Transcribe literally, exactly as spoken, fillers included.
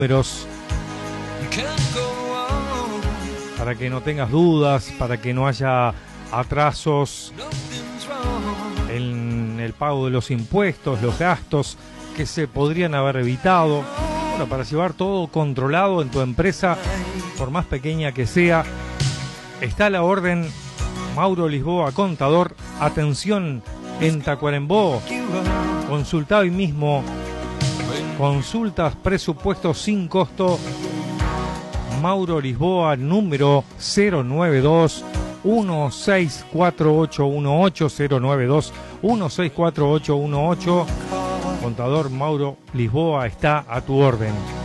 números para que no tengas dudas, para que no haya atrasos en el pago de los impuestos, los gastos que se podrían haber evitado. Bueno, para llevar todo controlado en tu empresa, por más pequeña que sea, está a la orden Mauro Lisboa, contador. Atención en Tacuarembó. Consulta hoy mismo. Consultas, presupuestos sin costo. Mauro Lisboa, número cero nueve dos, uno seis cuatro ocho uno ocho, cero nueve dos, uno seis cuatro ocho uno ocho. Contador Mauro Lisboa está a tu orden.